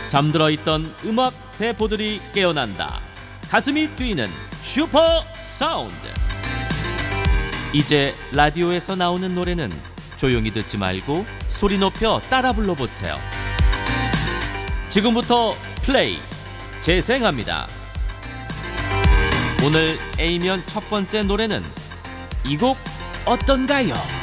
잠들어 있던 음악 세포들이 깨어난다. 가슴이 뛰는 슈퍼 사운드. 이제 라디오에서 나오는 노래는 조용히 듣지 말고 소리 높여 따라 불러보세요. 지금부터 플레이 재생합니다. 오늘 A면 첫 번째 노래는 이 곡 어떤가요?